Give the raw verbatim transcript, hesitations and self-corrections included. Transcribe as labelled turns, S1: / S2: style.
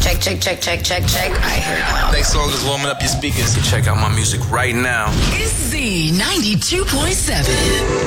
S1: Check, check, check, check, check, check. I hear now.
S2: Next song is warming up your speakers. So check out my music right now.
S3: It's Z ninety-two point seven.